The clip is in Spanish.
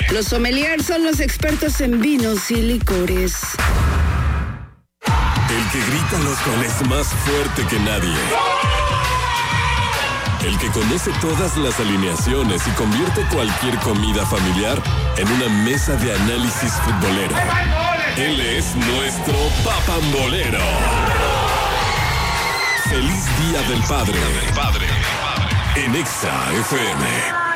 Los sommeliers son los expertos en vinos y licores. El que grita los goles más fuerte que nadie. El que conoce todas las alineaciones y convierte cualquier comida familiar en una mesa de análisis futbolero. Él es nuestro papambolero. ¡Feliz Día del Padre! En Exa FM.